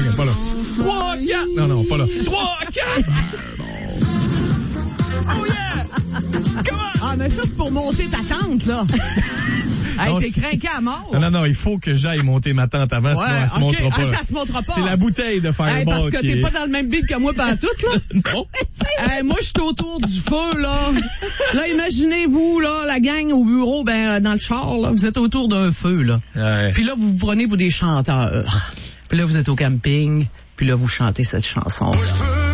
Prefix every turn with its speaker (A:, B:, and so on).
A: OK, pas là. 3, 4. Non, pas là. 3, 4. Oh yeah! Comment?
B: Ah, mais ça, c'est pour monter ta tente, là. Hey, t'es craqué à mort.
A: Non, il faut que j'aille monter ma tente avant, sinon elle se montrera pas.
B: Ça se montrera pas.
A: C'est la bouteille de Fireball
B: parce que t'es pas dans le même beat que moi pantoute, là.
A: Non.
B: Moi, je suis autour du feu, là. Là, imaginez-vous, là, la gang au bureau, dans le char, là, vous êtes autour d'un feu, là.
A: Ouais.
B: Puis là, vous prenez pour des chanteurs. Puis là, vous êtes au camping. Puis là, vous chantez cette chanson-là.